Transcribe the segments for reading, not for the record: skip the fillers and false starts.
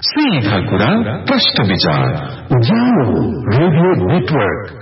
सीधा कुरा प्रश्न विचार उज्यालो रेडियो नेटवर्क।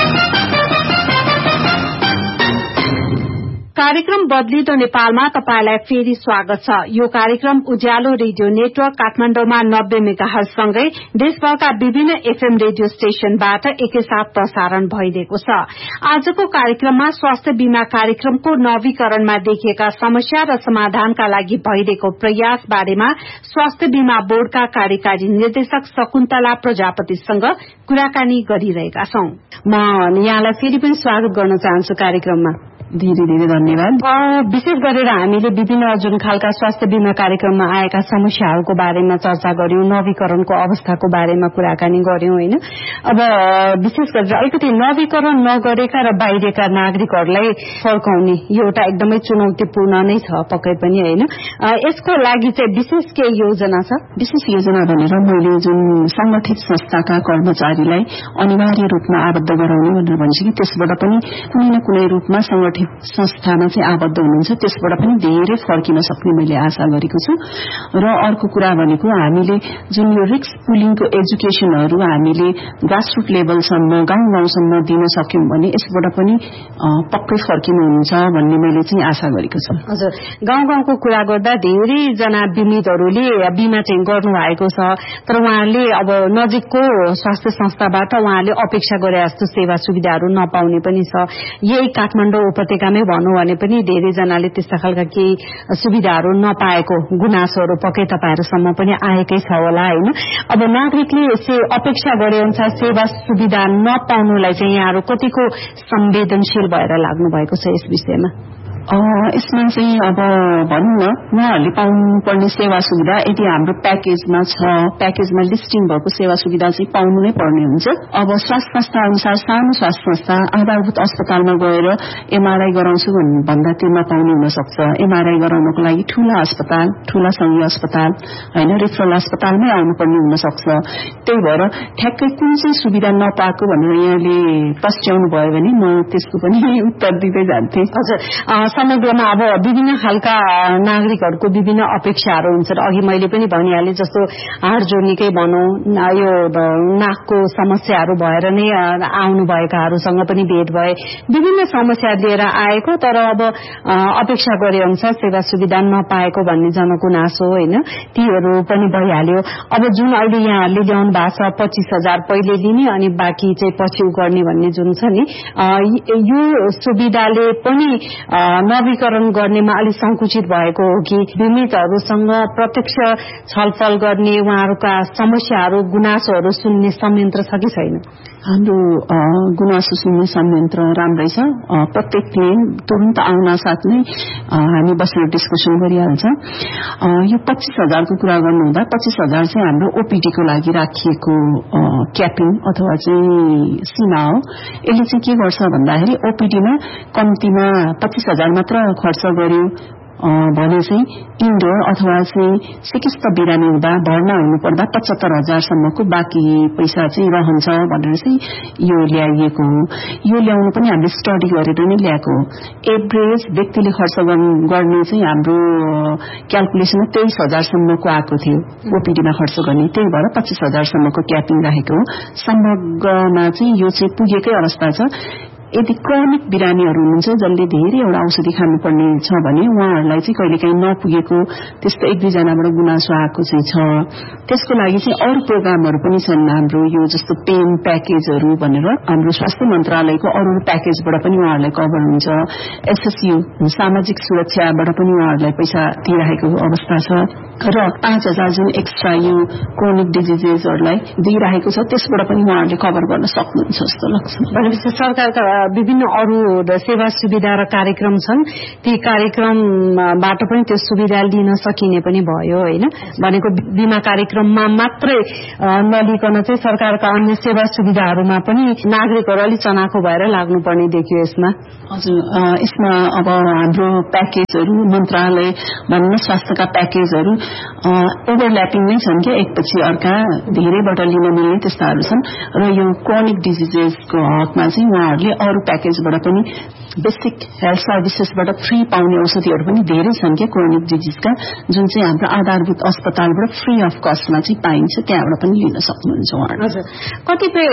कार्यक्रम बदलिदो नेपालमा तपाईलाई फेरि स्वागत छ। यो कार्यक्रम उज्यालो रेडियो नेटवर्क काठमाडौँमा 90 मेगाहर्ज सँगै देशभरका विभिन्न एफएम रेडियो स्टेशनबाट एकैसाथ प्रसारण भइरहेको छ। आजको कार्यक्रममा स्वास्थ्य बीमा कार्यक्रमको नवीकरणमा देखिएका समस्या र समाधानका लागि भइरहेको प्रयास बारेमा स्वास्थ्य बीमा बोर्डका कार्यकारी निर्देशक शकुन्तला प्रजापतिसँग कुराकानी गरिरहेका छौं। म यहाँलाई फेरि पनि स्वागत गर्न चाहन्छु कार्यक्रममा। धेरै धेरै धन्यवाद। विशेष गरेर हामीले विभिन्न जुन खालका स्वास्थ्य बीमा कार्यक्रममा आएका समस्याहरूको बारेमा चर्चा गर्यौं, नवीकरणको अवस्थाको बारेमा कुराकानी गर्यौं हैन। अब विशेष गरेर अलिकति नवीकरण नगरेका र बाहिरका नागरिकहरूलाई फर्काउने यो एउटा एकदमै चुनौतीपूर्ण नै छ पक्कै पनि हैन। यसको लागि चाहिँ विशेष के योजना छ? विशेष योजना भनेर मैले जुन संगठित संस्थाका कर्मचारीलाई अनिवार्य रूपमा आबद्ध गराउने भनेर भन्छ कि त्यसबाट पनि कुनै न कुनै रूपमा संगठित संस्थामा चाहिँ आबद्ध हुनुहुन्छ, त्यसबाट पनि धेरै फर्किन सक्ने मैले आशा गरेको छु। र अर्को कुरा भनेको हामीले जुन यो रिस्क पुलिङको एजुकेशनहरू हामीले ग्रासरुट लेभलसम्म गाउँ गाउँसम्म दिन सक्यौं भने यसबाट पनि पक्कै फर्किनुहुन्छ भन्ने मैले चाहिँ आशा गरेको छु। हजुर, गाउँ गाउँको कुरा गर्दा धेरै जना बिमितहरूले बिमा चाहिँ गर्नु भएको छ, तर उहाँहरूले अब नजिकको स्वास्थ्य संस्थाबाट उहाँहरूले अपेक्षा गरे जस्तो सेवा सुविधाहरू नपाउने पनि छ। यही काठमाडौँ उपत्यकामै भनौं भने पनि धेरै जनाले त्यस्ता खालका केही सुविधाहरू नपाएको गुनासोहरू पक्कै तपाईहरुसम्म पनि आएकै छ होला हैन। अब नागरिकले अपेक्षा गरे अनुसार सेवा सुविधा नपाउनुलाई चाहिँ यहाँहरू कतिको संवेदनशील भएर लाग्नु भएको छ यस विषयमा? यसमा चाहिँ अब भनौं न उहाँहरूले पाउनुपर्ने सेवा सुविधा यदि हाम्रो प्याकेजमा छ, प्याकेजमा लिस्टिङ भएको सेवा सुविधा चाहिँ पाउनु नै पर्ने हुन्छ। अब स्वास्थ्य संस्था अनुसार सानो स्वास्थ्य संस्था आधारभूत अस्पतालमा गएर एमआरआई गराउँछु भन्दा त्यो नपाउने हुन सक्छ। एमआरआई गराउनको लागि ठूला अस्पताल, ठूला संघीय अस्पताल हैन रेफरल अस्पतालमै आउनुपर्ने हुन सक्छ। त्यही भएर ठ्याक्कै कुन चाहिँ सुविधा नपाएको भनेर यहाँले पस्ट्याउनु भयो भने म त्यसको पनि उत्तर दिँदै जान्थे। हजुर, समग्रमा अब विभिन्न खालका नागरिकहरूको विभिन्न अपेक्षाहरू हुन्छन्। अघि मैले पनि भनिहालेँ जस्तो हाड जोड्नेकै भनौं, यो नाकको समस्याहरू भएर नै आउनु भएकाहरूसँग पनि भेट भए, विभिन्न समस्या लिएर आएको तर अब अपेक्षा गरे अनुसार सेवा सुविधा नपाएको भन्ने जनगुनासो हैन, तीहरू पनि भइहाल्यो। अब जुन अहिले यहाँहरूले ल्याउनु भएको छ 25,000 पहिले दिने अनि बाँकी चाहिँ पछि गर्ने भन्ने जुन छ नि, यो सुविधाले पनि नवीकरण गर्नेमा अलि संकुचित भएको हो कि बिमितहरूसँग प्रत्यक्ष छलफल गर्ने, उहाँहरूका समस्याहरू गुनासोहरू सुन्ने संयन्त्र छ कि छैन? हाम्रो गुनासो सुन्ने संयन्त्र राम्रै छ। प्रत्येक दिन तुरन्त आउन साथ नै हामी बसेर डिस्कसन गरिहाल्छ। यो 25,000 को कुरा गर्नुहुँदा 25,000 चाहिँ हाम्रो ओपीडी को लागि राखिएको क्यापिङ अथवा चाहिँ सीमा हो। यसले चाहिँ के गर्छ भन्दाखेरि ओपीडीमा कम्तीमा 25,000 मात्र खर्च गर्यो भने चाहिँ इन्डोर अथवा चाहिँ चिकित्सा बिरामी हुँदा भर्ना हुनुपर्दा 75,000 सम्मको बाँकी पैसा चाहिँ रहन्छ भनेर चाहिँ यो ल्याइएको हो। यो ल्याउनु पनि हामीले स्टडी गरेर नै ल्याएको हो। एभरेज व्यक्तिले खर्च गर्ने चाहिँ हाम्रो क्याल्कुलेसनमा 23,000 सम्मको आएको थियो ओपीडीमा खर्च गर्ने। त्यही भएर 25,000 सम्मको क्यापिङ राखेको हो। समग्रमा चाहिँ यो चाहिँ पुगेकै अवस्था छ। यदि क्रोनिक बिरामीहरू हुनुहुन्छ जसले धेरैवटा औषधि खानुपर्ने छ भने उहाँहरूलाई चाहिँ कहिलेकाहीँ नपुगेको त्यस्तो 1-2 जनाबाट गुनासो आएको चाहिँ छ। त्यसको लागि चाहिँ अरू प्रोग्रामहरू पनि छन् हाम्रो, यो जस्तो पेन प्याकेजहरू भनेर हाम्रो स्वास्थ्य मन्त्रालयको अरू प्याकेजबाट पनि उहाँहरूलाई कभर हुन्छ। एसएसयू सामाजिक सुरक्षाबाट पनि उहाँहरूलाई पैसा दिइरहेको अवस्था छ र 5,000 जुन एक्स्ट्रा यो क्रोनिक डिजिजेसहरूलाई दिइरहेको छ त्यसबाट पनि उहाँहरूले कभर गर्न सक्नुहुन्छ जस्तो लाग्छ। भनेपछि सरकारका विभिन्न अरू सेवा सुविधा र कार्यक्रम छन्, ती कार्यक्रमबाट पनि त्यो सुविधा लिन सकिने पनि भयो हैन। भनेको बीमा कार्यक्रममा मात्रै नलिकन चाहिँ सरकारका अन्य सेवा सुविधाहरूमा पनि नागरिकहरू अलि चनाखो भएर लाग्नुपर्ने देखियो यसमा। हजुर, यसमा अब हाम्रो प्याकेजहरू मन्त्रालय भन्न स्वास्थ्यका प्याकेजहरू ओभरल्यापिङ नै छन् क्या, एकपछि अर्का धेरैबाट लिन मिल्ने त्यस्ताहरू छन् र यो क्रोनिक डिजिजेसको हकमा चाहिँ उहाँहरूले अरू प्याकेजबाट पनि बेसिक हेल्थ सर्भिसेसबाट फ्री पाउने औषधिहरू पनि धेरै छन् के क्रोनिक डिजिजका, जुन चाहिँ हाम्रो आधारभूत अस्पतालबाट फ्री अफ कस्टमा चाहिँ पाइन्छ, त्यहाँबाट पनि लिन सक्नुहुन्छ उहाँहरू। हजुर, कतिपय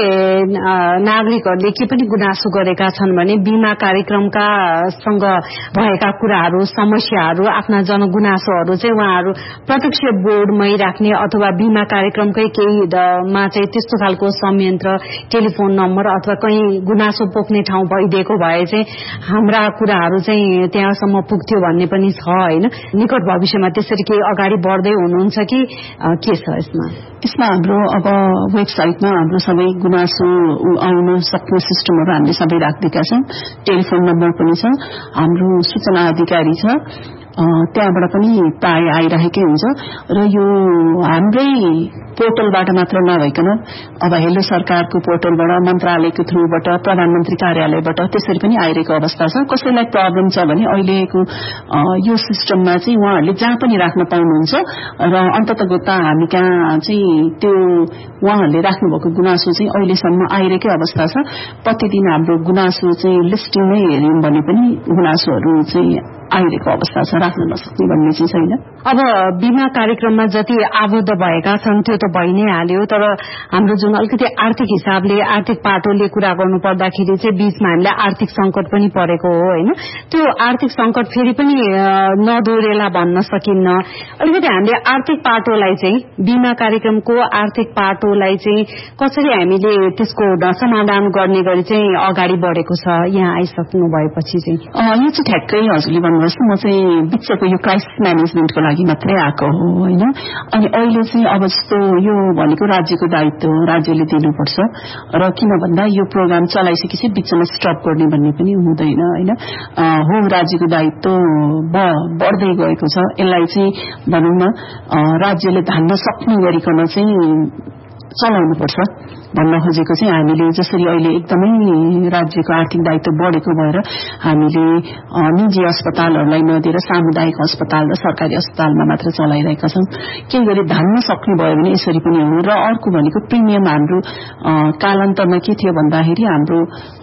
नागरिकहरूले के पनि गुनासो गरेका छन् भने बिमा कार्यक्रमका सँग भएका कुराहरू, समस्याहरू, आफ्ना जनगुनासोहरू चाहिँ उहाँहरू प्रत्यक्ष बोर्डमै राख्ने अथवा बिमा कार्यक्रमकै केहीमा चाहिँ त्यस्तो खालको संयन्त्र, टेलिफोन नम्बर अथवा कहीँ गुनासो पोख्ने ठाउँ भइदिएको भए चाहिँ हाम्रा कुराहरू चाहिँ त्यहाँसम्म पुग्थ्यो भन्ने पनि छ हैन। निकट भविष्यमा त्यसरी केही अगाडि बढ्दै हुनुहुन्छ कि के छ यसमा? यसमा हाम्रो अब वेबसाइटमा हाम्रो सबै गुनासो आउन सक्ने सिस्टमहरू हामीले सबै राखिदिएका छौं। टेलिफोन नम्बर पनि छ, हाम्रो सूचना अधिकारी छ, त्यहाँबाट पनि प्राय आइरहेकै हुन्छ। र यो हाम्रै पोर्टलबाट मात्र नभइकन अब हेलो सरकारको पोर्टलबाट, मन्त्रालयको थ्रुबाट, प्रधानमन्त्री कार्यालयबाट त्यसरी पनि आइरहेको अवस्था छ। कसैलाई प्रब्लम छ भने अहिलेको यो सिस्टममा चाहिँ उहाँहरूले जहाँ पनि राख्न पाउनुहुन्छ र अन्ततगत हामी कहाँ चाहिँ त्यो उहाँहरूले राख्नुभएको गुनासो चाहिँ अहिलेसम्म आइरहेकै अवस्था छ। प्रतिदिन हाम्रो गुनासो चाहिँ लिस्टिङमै हेर्यौं भने पनि गुनासोहरू चाहिँ आइरहेको अवस्था छ, राख्न नसक्ने भन्ने चाहिँ छैन। अब बिमा कार्यक्रममा जति आबद्ध भएका छन् त्यो त भइ नै हाल्यो, तर हाम्रो जुन अलिकति आर्थिक हिसाबले, आर्थिक पाटोले कुरा गर्नु पर्दाखेरि चाहिँ बीचमा हामीलाई आर्थिक संकट पनि परेको हो हैन। त्यो आर्थिक संकट फेरि पनि नदोरेला भन्न सकिन्न। अलिकति हामीले आर्थिक पाटोलाई चाहिँ, बिमा कार्यक्रमको आर्थिक पाटोलाई चाहिँ कसरी हामीले त्यसको समाधान गर्ने गरी चाहिँ अगाडि बढेको छ यहाँ आइसक्नु भएपछि चाहिँ? यो चाहिँ ठ्याक्कै हजुरले भन्नुहोस्, म चाहिँ बिचको यो क्राइसिस म्यानेजमेन्टको लागि मात्रै आएको हो हैन। अनि अहिले चाहिँ अब जस्तो यो भनेको राज्यको दायित्व हो, राज्यले दिनुपर्छ। र किन भन्दा यो प्रोग्राम चलाइसकेपछि बिचमा स्टप गर्ने भन्ने पनि हुँदैन हैन। हो, राज्यको दायित्व बढ्दै गएको छ। यसलाई चाहिँ भनौं न राज्यले धान्न सक्ने गरिकन चाहिँ चलाउनुपर्छ भन्न खोजेको चाहिँ हामीले। जसरी अहिले एकदमै राज्यको आर्थिक दायित्व बढेको भएर हामीले निजी अस्पतालहरूलाई नदिएर सामुदायिक अस्पताल र सरकारी अस्पतालमा मात्र चलाइरहेका छौं। केही गरी धान्न सक्ने भयो भने यसरी पनि हो। र अर्को भनेको प्रिमियम हाम्रो कालान्तरमा के थियो भन्दाखेरि हाम्रो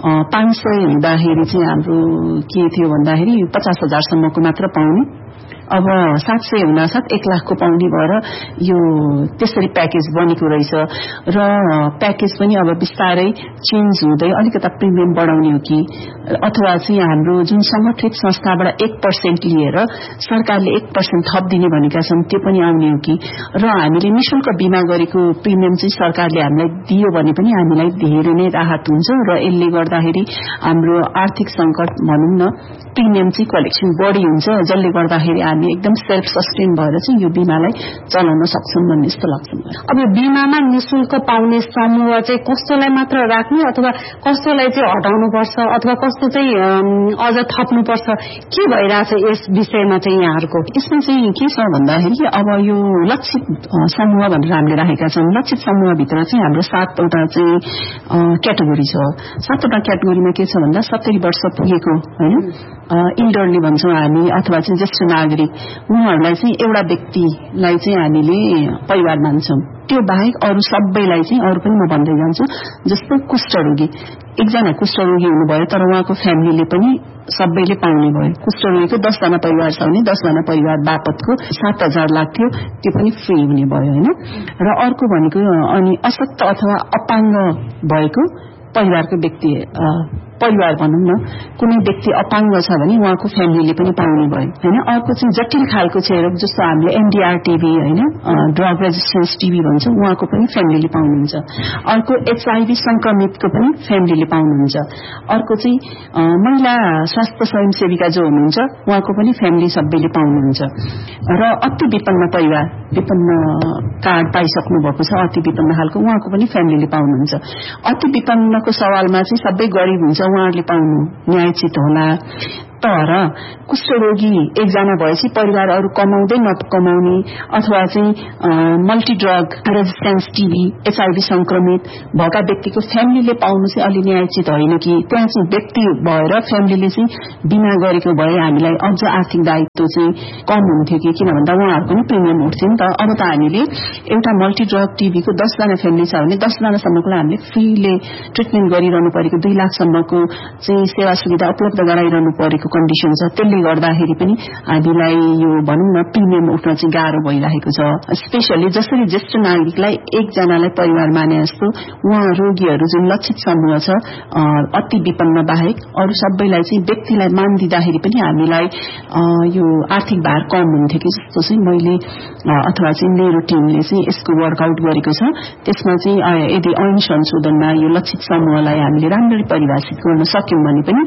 500 हुँदाखेरि चाहिँ हाम्रो के थियो भन्दाखेरि 50,000 सम्मको मात्र पाउने, अब 700 हुनासाथ 1 लाखको पाउने भएर यो त्यसरी प्याकेज बनेको रहेछ। र प्याकेज पनि अब बिस्तारै चेन्ज हुँदै अलिकता प्रिमियम बढाउने हो कि अथवा चाहिँ हाम्रो जुन संगठित संस्थाबाट 1% लिएर सरकारले 1% थप दिने भनेका छन् त्यो पनि आउने हो कि, र हामीले निशुल्क बिमा गरेको प्रिमियम चाहिँ सरकारले हामीलाई दियो भने पनि हामीलाई धेरै नै राहत हुन्छ। र यसले गर्दाखेरि हाम्रो आर्थिक संकट भनौं न प्रिमियम चाहिँ कलेक्सन बढी हुन्छ, जसले गर्दाखेरि हामी एकदम सेल्फ सस्टेन भएर चाहिँ यो बिमालाई चलाउन सक्छौं भन्ने जस्तो लाग्छ। अब यो बिमामा निशुल्क पाउने समूह चाहिँ कस्तोलाई मात्र राख्ने अथवा कस्तोलाई चाहिँ हटाउनु पर्छ अथवा कस्तो चाहिँ अझ थप्नु पर्छ, के भइरहेछ यस विषयमा चाहिँ यहाँहरुको? यसमा चाहिँ के छ भन्दाखेरि अब यो लक्षित समूह भनेर हामीले राखेका छौं। लक्षित समूहभित्र चाहिँ हाम्रो 7वटा चाहिँ क्याटेगोरी छ। 7वटा क्याटेगोरीमा के छ भन्दा 70 वर्ष पुगेको हैन, इल्डरली भन्छौं हामी, अथवा चाहिँ ज्येष्ठ नागरिक, उहाँहरूलाई चाहिँ एउटा व्यक्तिलाई चाहिँ हामीले परिवार मान्छौं। त्यो बाहेक अरु सबैलाई चाहिँ अरु पनि म भन्दै जान्छु। जस्तो कुष्ठरोगी, एकजना कुष्ठरोगी हुनुभयो तर उहाँको फ्यामिलीले पनि सबैले पाउने भयो। कुष्ठरोगीको 10 जना परिवार छ भने 10 जना परिवार बापतको 7,000 लाग्थ्यो, त्यो पनि फ्री हुने भयो हैन। र अर्को भनेको अनि अशक्त अथवा अपाङ्ग भएको परिवारको व्यक्ति, परिवार भनौं न, कुनै व्यक्ति अपाङ्ग छ भने उहाँको फ्यामिलीले पनि पाउने भयो हैन। अर्को चाहिँ जटिल खालको क्षयरोग, जस्तो हामीले एनडीआर टीबी हैन, ड्रग रेजिस्टेन्स टीबी भन्छ, उहाँको पनि फ्यामिलीले पाउनुहुन्छ। अर्को एचआईभी संक्रमितको पनि फ्यामिलीले पाउनुहुन्छ। अर्को चाहिँ महिला स्वास्थ्य स्वयंसेविका जो हुनुहुन्छ उहाँको पनि फ्यामिली सबैले पाउनुहुन्छ। र अति विपन्न परिवार, विपन्न कार्ड पाइसक्नु भएको छ अति विपन्न खालको, उहाँको पनि फ्यामिलीले पाउनुहुन्छ। अति विपन्नको सवालमा चाहिँ सबै गरिब हुन्छ, उहाँहरूले पाउनु न्यायोचित होला। तर कुष्ठरोगी एकजना भएपछि परिवार अरू कमाउँदै नकमाउने अथवा चाहिँ मल्टिड्रग रेजिस्टेन्स टीबी एचआईभी संक्रमित भएका व्यक्तिको फ्यामिलीले पाउनु चाहिँ अलि न्यायोचित होइन कि त्यहाँ चाहिँ व्यक्ति भएर फ्यामिलीले चाहिँ बिमा गरेको भए हामीलाई अझ आर्थिक दायित्व चाहिँ कम हुन्थ्यो कि किन भन्दा उहाँहरूको पनि प्रिमियम उठ्थ्यो नि त। अब त हामीले एउटा मल्टिड्रग टीबीको 10 जना फ्यामिली छ भने 10 जनासम्मको हामीले फ्रीले ट्रिटमेन्ट गरिरहनु परेको 2 लाखसम्मको चाहिँ सेवा सुविधा उपलब्ध गराइरहनु परेको कन्डिसन छ। त्यसले गर्दाखेरि पनि हामीलाई यो भनौं न प्रिमियम उठ्न चाहिँ गाह्रो भइरहेको छ। स्पेशली जसरी ज्येष्ठ नागरिकलाई एकजनालाई परिवार माने जस्तो उहाँ रोगीहरू जुन लक्षित समूह छ अति विपन्न बाहेक अरू सबैलाई चाहिँ व्यक्तिलाई मान दिँदाखेरि पनि हामीलाई यो आर्थिक भार कम हुन्थ्यो कि जस्तो चाहिँ मैले अथवा चाहिँ मेरो टिमले चाहिँ यसको वर्कआउट गरेको छ। त्यसमा चाहिँ यदि ऐन संशोधनमा यो लक्षित समूहलाई हामीले राम्ररी परिभाषित गर्न सक्यौं भने पनि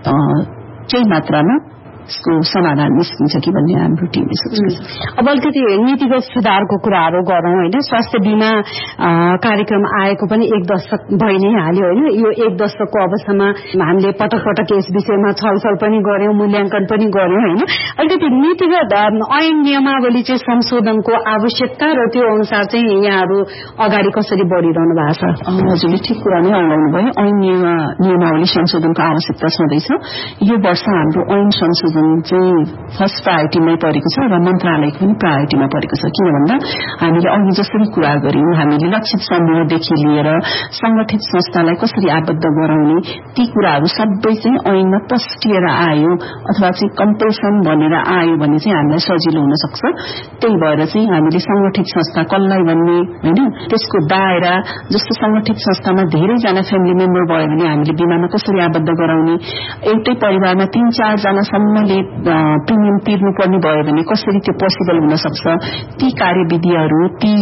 केही मात्रामा यसको समाधान निस्किन्छ कि भन्ने हाम्रो टिमले सोचेको छ। अब अलिकति नीतिगत सुधारको कुराहरू गरौं होइन। स्वास्थ्य बीमा कार्यक्रम आएको पनि 1 दशक भइ नै हाल्यो होइन। यो 1 दशकको अवस्थामा हामीले पटक पटक यस विषयमा छलफल पनि गर्यौं, मूल्याङ्कन पनि गर्यौं होइन। अलिकति नीतिगत ऐन नियमावली चाहिँ संशोधनको आवश्यकता र त्यो अनुसार चाहिँ यहाँहरू अगाडि कसरी बढिरहनु भएको छ? हजुरले ठिक कुरा नै अँगाउनु भयो। ऐन नियमावली संशोधनको आवश्यकता छँदैछ। यो वर्ष हाम्रो ऐन संशोधन चाहिँ फर्स्ट प्रायोरिटीमै परेको छ र मन्त्रालयको पनि प्रायोरिटीमा परेको छ। किन भन्दा हामीले अघि जसरी कुरा गर्यौं हामीले लक्षित समूहदेखि लिएर संगठित संस्थालाई कसरी आबद्ध गराउने ती कुराहरू सबै चाहिँ ऐनमा प्रस्टिएर आयो अथवा चाहिँ कम्पल्सन भनेर आयो भने चाहिँ हामीलाई सजिलो हुन सक्छ। त्यही भएर चाहिँ हामीले संगठित संस्था कसलाई भन्ने हैन त्यसको दायरा जस्तो संगठित संस्थामा धेरै जना फ्यामिली मेम्बर भयो भने हामीले बीमामा कसरी आबद्ध गराउने, एउटै परिवारमा 3-4 जनासम्म प्रिमियम तिर्नुपर्ने भयो भने कसरी त्यो पोसिबल हुन सक्छ, ती कार्यविधिहरू ती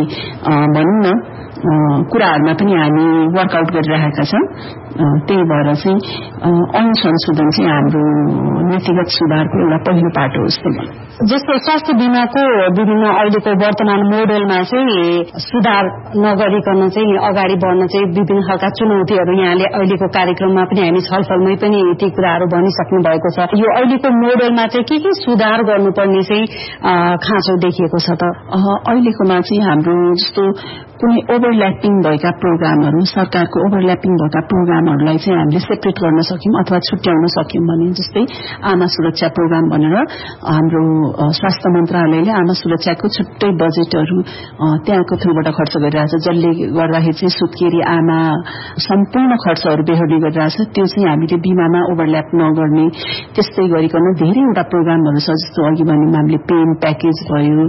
भनौं न कुराहरुमा पनि हामी वर्कआउट गरिरहेका छौं। त्यही भएर चाहिँ ऐन संशोधन चाहिँ हाम्रो नीतिगत सुधारको एउटा पहिलो पाटो हो जस्तो लाग्छ। जस्तो स्वास्थ्य बीमाको विभिन्न अहिलेको वर्तमान मोडलमा चाहिँ सुधार नगरिकन चाहिँ अगाडि बढ्न चाहिँ विभिन्न खालका चुनौतीहरू यहाँले अहिलेको कार्यक्रममा पनि हामी छलफलमै पनि ती कुराहरू भनिसक्नु भएको छ। यो अहिलेको मोडलमा चाहिँ के सुधार गर्नुपर्ने चाहिँ खाँचो देखिएको छ त? अहिलेकोमा चाहिँ हाम्रो जस्तो कुनै ओभरल्यापिङ भएका प्रोग्रामहरू सरकारको ओभरल्यापिङ भएका प्रोग्रामहरूलाई चाहिँ हामीले सेपरेट गर्न सक्यौं अथवा छुट्याउन सक्यौं भने जस्तै आमा सुरक्षा प्रोग्राम भनेर हाम्रो स्वास्थ्य मन्त्रालयले आमा सुरक्षाको छुट्टै बजेटहरू त्यहाँको थ्रुबाट खर्च गरिरहेछ, जसले गर्दाखेरि चाहिँ सुत्केरी आमा सम्पूर्ण खर्चहरू बेहोर्ने गरिरहेछ। त्यो चाहिँ हामीले बीमामा ओभरल्याप नगर्ने त्यस्तै गरिकन धेरैवटा प्रोग्रामहरू छ। जस्तो अघि भन्यौं हामीले पेन प्याकेज भयो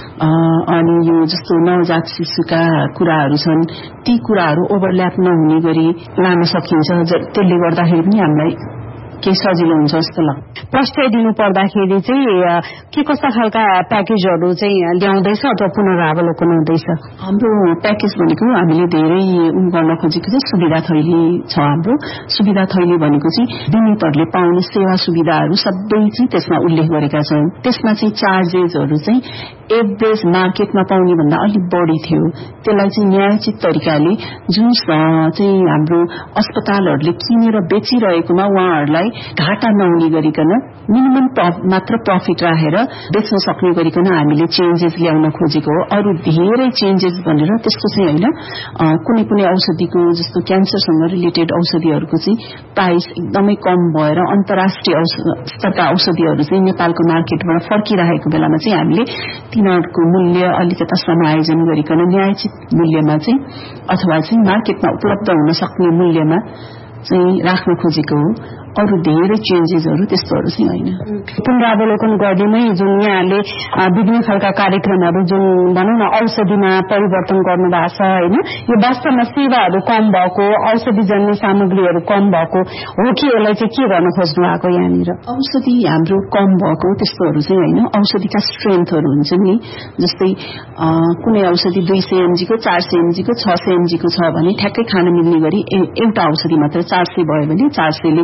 अनि यो जस्तो नवजात शिशुका कुराहरू छन्, ती कुराहरू ओभरल्याप नहुने गरी लान सकिन्छ। त्यसले गर्दाखेरि पनि हामीलाई केही सजिलो हुन्छ जस्तो लाग्छ। प्रश्रय दिनु पर्दाखेरि चाहिँ के कस्ता खालका प्याकेजहरू चाहिँ ल्याउँदैछ अथवा पुनरावलोकन हुँदैछ? हाम्रो प्याकेज भनेको हामीले धेरै गर्न खोजेको चाहिँ सुविधा थैली छ। हाम्रो सुविधा थैली भनेको चाहिँ बिमितहरूले पाउने सेवा सुविधाहरू सबै चाहिँ त्यसमा उल्लेख गरेका छौं। त्यसमा चाहिँ चार्जेसहरू चाहिँ एभरेज मार्केटमा पाउने भन्दा अलिक बढी थियो। त्यसलाई चाहिँ न्यायोचित तरिकाले जुन चाहिँ हाम्रो अस्पतालहरूले किनेर बेचिरहेकोमा उहाँहरूलाई घाटा नहुने गरिकन मिनिमम मात्र प्रफिट राखेर बेच्न सक्ने गरिकन हामीले चेन्जेस ल्याउन खोजेको हो। अरू धेरै चेन्जेस भनेर त्यस्तो चाहिँ होइन। कुनै कुनै औषधिको जस्तो क्यान्सरसँग रिलेटेड औषधिहरूको चाहिँ प्राइस एकदमै कम भएर अन्तर्राष्ट्रिय स्तरका औषधिहरू चाहिँ नेपालको मार्केटबाट फर्किरहेको बेलामा चाहिँ हामीले तिनीहरूको मूल्य अलिकता समायोजन गरिकन न्यायोचित मूल्यमा चाहिँ अथवा चाहिँ मार्केटमा उपलब्ध हुन सक्ने मूल्यमा चाहिँ राख्न खोजेको हो। अरू धेरै चेन्जेसहरू त्यस्तोहरू चाहिँ होइन। पुनरावलोकन गर्दैमै जुन यहाँले विभिन्न खालका कार्यक्रमहरू जुन भनौं न औषधिमा परिवर्तन गर्नु भएको छ होइन, यो वास्तवमा सेवाहरू कम भएको, औषधिजन्य सामग्रीहरू कम भएको हो कि यसलाई चाहिँ के गर्न खोज्नु भएको यहाँनिर? औषधि हाम्रो कम भएको त्यस्तोहरू चाहिँ होइन। औषधिका स्ट्रेन्थहरू हुन्छ नि, जस्तै कुनै औषधि 200 mg को 400 mg को 600 mg को छ भने ठ्याक्कै खान मिल्ने गरी एउटा औषधि मात्र 400 भयो भने 400 ले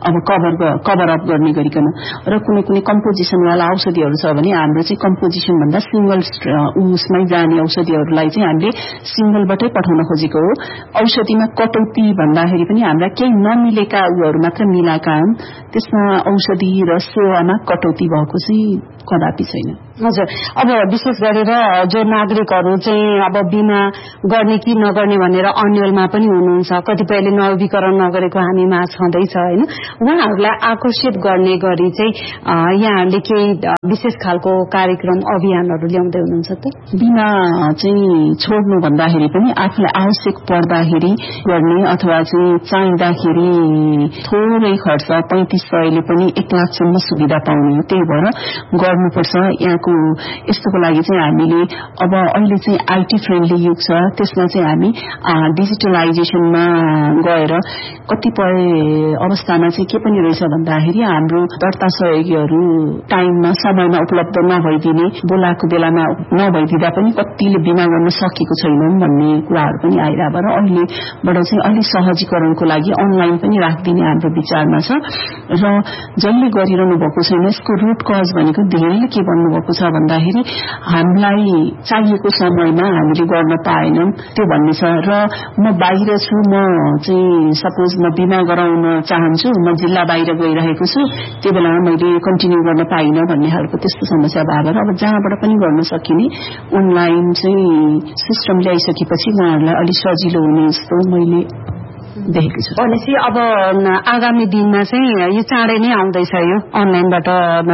अब कभर अप गर्ने गरिकन र कुनै कम्पोजिसनवाला औषधिहरू छ भने हाम्रो चाहिँ कम्पोजिसन भन्दा सिंगल उसमै जाने औषधिहरूलाई चाहिँ हामीले सिंगलबाटै पठाउन खोजेको हो। औषधिमा कटौती भन्दाखेरि पनि हाम्रा केही नमिलेका उहरू मात्र मिलाएका हुन्, त्यसमा औषधि र सेवामा कटौती भएको चाहिँ कदापि छैन। हजुर, अब विशेष गरेर जो नागरिकहरू चाहिँ अब बिमा गर्ने कि नगर्ने भनेर अन्यलमा पनि हुनुहुन्छ, कतिपयले नवीकरण नगरेको हामीमा छँदैछ होइन, उहाँहरूलाई आकर्षित गर्ने गरी चाहिँ यहाँहरूले केही विशेष खालको कार्यक्रम अभियानहरू ल्याउँदै हुनुहुन्छ त? बिमा चाहिँ छोड्नु भन्दाखेरि पनि आफूलाई आवश्यक पर्दाखेरि गर्ने अथवा चाहिँ चाहिँदाखेरि थोरै खर्च 3500ले पनि 1 लाखसम्म सुविधा पाउने, त्यही भएर गर्नुपर्छ। यहाँको यस्तोको लागि चाहिँ हामीले अब अहिले चाहिँ आईटी फ्रेन्डली युग छ, त्यसमा चाहिँ हामी डिजिटलाइजेसनमा गएर कतिपय अवस्थामा चाहिँ के पनि रहेछ भन्दाखेरि हाम्रो दर्ता सहयोगीहरू टाइममा समयमा उपलब्ध नभइदिने, बोलाएको बेलामा नभइदिँदा पनि कतिले बिमा गर्न सकेको छैनन् भन्ने कुराहरू पनि आइरहेको र अहिलेबाट चाहिँ अलिक सहजीकरणको लागि अनलाइन पनि राखिदिने हाम्रो विचारमा छ। र जसले गरिरहनु भएको छैन यसको रुट कज भनेको धेरैले के भन्नुभएको छ भन्दाखेरि हामीलाई चाहिएको समयमा हामीले गर्न पाएनौं त्यो भन्ने छ। र म बाहिर छु, म चाहिँ सपोज म बिमा गराउन चाहन्छु, म जिल्ला बाहिर गइरहेको छु, त्यो बेलामा मैले कन्टिन्यू गर्न पाइनँ भन्ने खालको त्यस्तो समस्या भएर अब जहाँबाट पनि गर्न सकिने अनलाइन चाहिँ सिस्टम ल्याइसकेपछि उहाँहरूलाई अलिक सजिलो हुने जस्तो मैले देखेको छु। भनेपछि अब आगामी दिनमा चाहिँ यो चाँडै नै आउँदैछ, यो अनलाइनबाट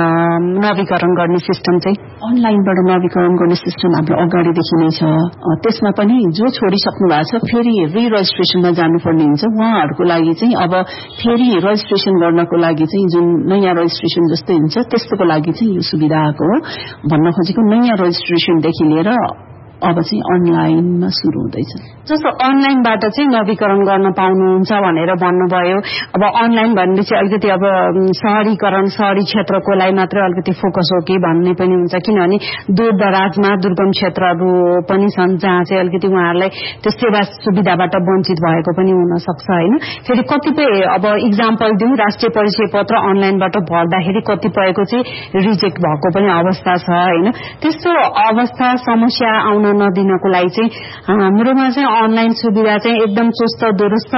नवीकरण गर्ने सिस्टम चाहिँ? अनलाइनबाट नवीकरण गर्ने सिस्टम हाम्रो अगाडिदेखि नै छ। त्यसमा पनि जो छोडिसक्नु भएको छ फेरि रिरजिस्ट्रेसनमा जानुपर्ने हुन्छ, उहाँहरूको लागि चाहिँ अब फेरि रजिस्ट्रेसन गर्नको लागि चाहिँ जुन नयाँ रजिस्ट्रेसन जस्तै हुन्छ त्यस्तोको लागि चाहिँ यो सुविधा आएको हो। भन्न खोजेको नयाँ रजिस्ट्रेसनदेखि लिएर अब चाहिँ अनलाइनमा सुरु हुँदैछ। जस्तो अनलाइनबाट चाहिँ नवीकरण गर्न पाउनुहुन्छ भनेर भन्नुभयो। अब अनलाइन भनेपछि अलिकति अब शहरीकरण, शहरी क्षेत्रकोलाई मात्र अलिकति फोकस हो कि भन्ने पनि हुन्छ, किनभने दूर दराजमा दुर्गम क्षेत्रहरू पनि छन् जहाँ चाहिँ अलिकति उहाँहरूलाई त्यो सेवा सुविधाबाट वञ्चित भएको पनि हुन सक्छ होइन। फेरि कतिपय अब इक्जाम्पल दिउँ, राष्ट्रिय परिचय पत्र अनलाइनबाट भर्दाखेरि कतिपयको चाहिँ रिजेक्ट भएको पनि अवस्था छ होइन। त्यस्तो अवस्था समस्या आउन नदिनको लागि चाहिँ हाम्रोमा चाहिँ अनलाइन सुविधा चाहिँ एकदम चुस्त दुरुस्त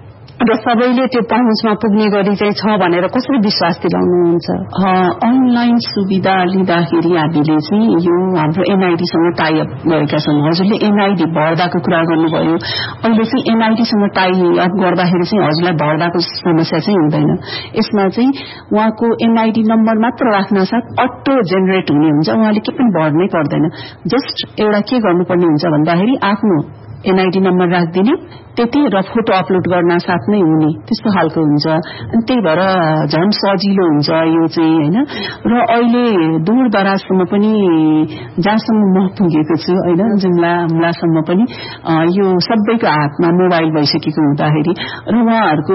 र सबैले त्यो पहुँचमा पुग्ने गरी चाहिँ छ भनेर कसरी विश्वास दिलाउनुहुन्छ? अनलाइन सुविधा लिँदाखेरि हामीले चाहिँ यो हाम्रो एनआईडीसँग टाइअप गरेका छौँ। हजुरले एनआईडी भर्दाको कुरा गर्नुभयो, अहिले चाहिँ एनआईडीसँग टाइअप गर्दाखेरि चाहिँ हजुरलाई भर्दाको समस्या चाहिँ हुँदैन। यसमा चाहिँ उहाँको एनआईडी नम्बर मात्र राख्न साथ अटो जेनेरेट हुने हुन्छ, उहाँले के पनि भर्नै पर्दैन। जस्ट एउटा के गर्नुपर्ने हुन्छ भन्दाखेरि आफ्नो एनआईडी नम्बर राखिदिने त्यति र फोटो अपलोड गर्न साथ नै हुने त्यस्तो खालको हुन्छ। अनि त्यही भएर झन् सजिलो हुन्छ यो चाहिँ होइन। र अहिले दूर दराजसम्म पनि जहाँसम्म म पुगेको छु होइन, जुम्लासम्म पनि यो सबैको हातमा मोबाइल भइसकेको हुँदाखेरि र उहाँहरूको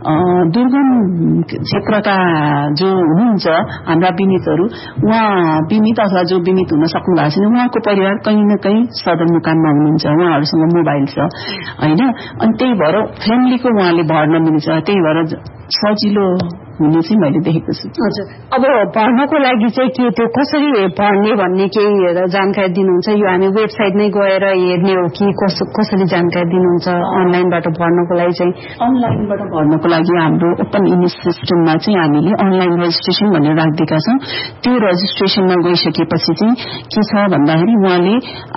दुर्गम क्षेत्रका जो हुनुहुन्छ हाम्रा बिमितहरू, उहाँ बिमित अथवा जो बिमित हुन सक्नु भएको छैन उहाँको परिवार कहीँ न कहीँ सदरमुकाममा हुनुहुन्छ, उहाँहरूसँग मोबाइल छ होइन। अनि त्यही भएर फ्यामिलीको उहाँले भर्न मिल्छ, त्यही भएर सजिलो हुने चाहिँ मैले देखेको छु। हजुर, अब भर्नको लागि चाहिँ के त्यो कसरी भर्ने भन्ने केही जानकारी दिनुहुन्छ? यो हामी वेबसाइट नै गएर हेर्ने हो कि कसरी जानकारी दिनुहुन्छ अनलाइनबाट भर्नको लागि चाहिँ? अनलाइनबाट भर्नको लागि हाम्रो ओपन इमेज सिस्टममा चाहिँ हामीले अनलाइन रजिस्ट्रेसन भनेर राखिदिएका छौँ। त्यो रजिस्ट्रेसनमा गइसकेपछि चाहिँ के छ भन्दाखेरि उहाँले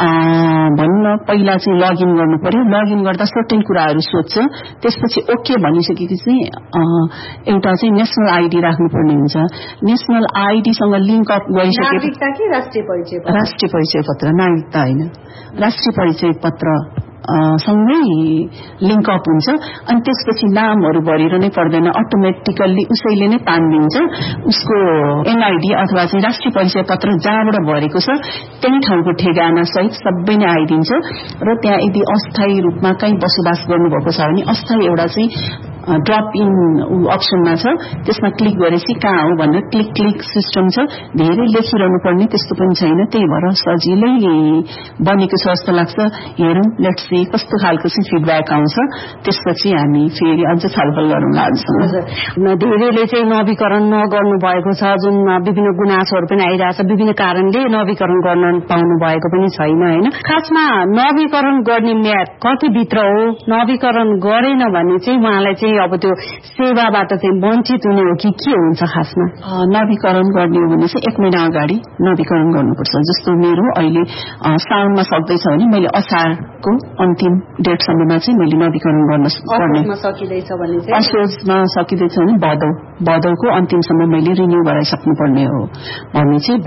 भन्न पहिला चाहिँ लगइन गर्नु पर्यो। लगइन गर्दा सर्टेन कुराहरू सोध्छ, त्यसपछि ओके भनिसकेपछि चाहिँ एउटा चाहिँ नेशनल आईडी राख्नुपर्ने हुन्छ। नेशनल आईडीसँग लिङ्क अप गरिसकेपछि राष्ट्रिय परिचय पत्र, नागरिकता होइन, राष्ट्रिय परिचय पत्र सँगै लिङ्क अप हुन्छ। अनि त्यसपछि नामहरू भरिर नै पर्दैन, अटोमेटिकल्ली उसैले नै तानिदिन्छ उसको एनआईडी अथवा चाहिँ राष्ट्रिय परिचय पत्र जहाँबाट भरेको छ त्यही ठाउँको ठेगाना सहित सबै नै आइदिन्छ। र त्यहाँ यदि अस्थायी रूपमा कहीँ बसोबास गर्नुभएको छ भने अस्थायी एउटा चाहिँ ड्रप इन अप्सनमा छ, त्यसमा क्लिक गरेपछि कहाँ हो भनेर क्लिक सिस्टम छ, धेरै लेखिरहनु पर्ने त्यस्तो पनि छैन, त्यही भएर सजिलै बनेको छ जस्तो लाग्छ। हेरौँ, लेट्स सी कस्तो खालको चाहिँ फिडब्याक आउँछ, त्यसपछि हामी फेरि अझ छलफल गरौँला। धेरैले चाहिँ नवीकरण नगर्नु भएको छ, जुन विभिन्न गुनासोहरू पनि आइरहेछ, विभिन्न कारणले नवीकरण गर्न पाउनु भएको पनि छैन होइन। खासमा नवीकरण गर्ने म्याद कतिभित्र हो, नवीकरण गरेन भने चाहिँ उहाँलाई चाहिँ अब त्यो सेवाबाट चाहिँ वञ्चित हुने हो कि के हुन्छ? खासमा नवीकरण गर्ने हो भने चाहिँ 1 महिना अगाडि नवीकरण गर्नुपर्छ। जस्तो मेरो अहिले साउनमा सक्दैछ भने मैले असारको अन्तिम डेटसम्ममा चाहिँ मैले नवीकरण गर्न पर्ने, असोजमा सकिँदैछ भने भदौको अन्तिमसम्म मैले रिन्यू गराइसक्नुपर्ने हो भने चाहिँ